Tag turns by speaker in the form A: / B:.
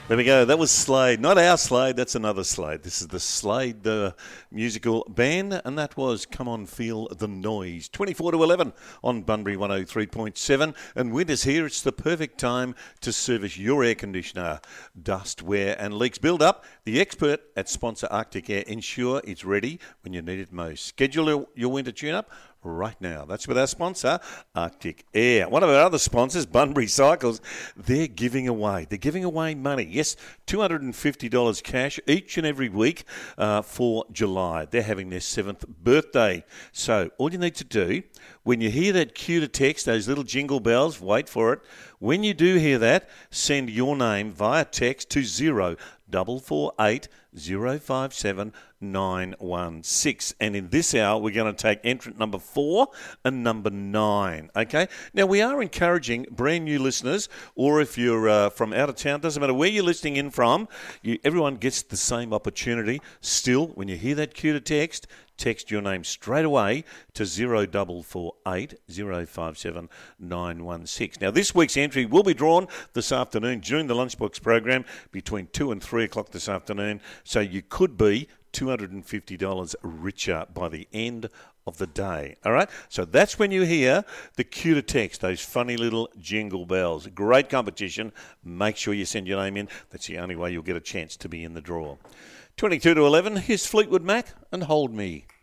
A: There we go. That was Slade. Not our Slade, that's another Slade. This is the Slade musical band, and that was Come On Feel the Noise. 24 to 11 on Bunbury 103.7. And winter's here. It's the perfect time to service your air conditioner. Dust, wear and leaks build up. The expert at sponsor Arctic Air ensure it's ready when you need it most. Schedule your winter tune-up right now. That's with our sponsor, Arctic Air. One of our other sponsors, Bunbury Cycles, they're giving away money. Yes, $250 cash each and every week for July. They're having their 7th birthday. So all you need to do, when you hear that cue to text, those little jingle bells, wait for it. When you do hear that, send your name via text to 0448 057 916. And in this hour, we're going to take entrant number 4 and number 9. Okay? Now, we are encouraging brand new listeners, or if you're from out of town, doesn't matter where you're listening in from, everyone gets the same opportunity. Still, when you hear that cue to text your name straight away to 0448 057 916. Now, this week's entry will be drawn this afternoon during the Lunchbox program between 2 and 3 o'clock this afternoon. So you could be $250 richer by the end of the day. All right? So that's when you hear the cue to text, those funny little jingle bells. Great competition. Make sure you send your name in. That's the only way you'll get a chance to be in the draw. 22 to 11, here's Fleetwood Mac and Hold Me.